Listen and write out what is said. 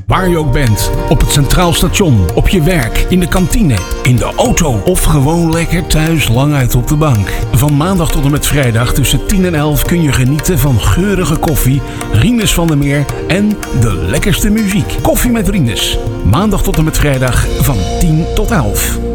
Waar je ook bent, op het Centraal Station, op je werk, in de kantine, in de auto of gewoon lekker thuis lang uit op de bank. Van maandag tot en met vrijdag tussen 10 en 11 kun je genieten van geurige koffie, Rinus van der Meer en de lekkerste muziek. Koffie met Rinus. Maandag tot en met vrijdag van 10 tot 11.